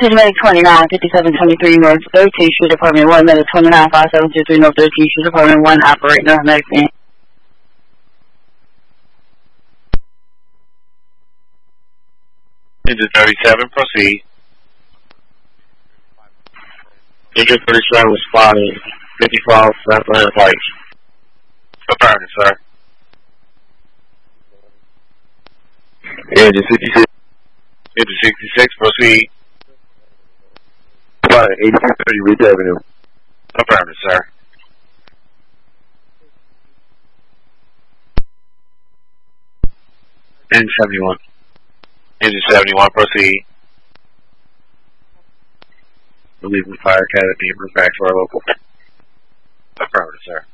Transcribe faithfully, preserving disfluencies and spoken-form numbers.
to the Medic twenty-nine, fifty-seven twenty-three North thirteenth Street, Apartment one, Medic twenty-nine, five seven two three North thirteenth Street, Apartment one, operating on Medic team. Engine thirty-seven, proceed. Engine thirty-seven was spotted, fifty-five South Atlantic Heights. Affirmative, sir. Engine sixty-six. Engine sixty-six, proceed. Spotted, eighty-six thirty Ridge Avenue. Affirmative, sir. Engine seventy-one. Engine seventy-one, proceed. Relieving Fire Academy, we're back to our local. Affirmative, sir.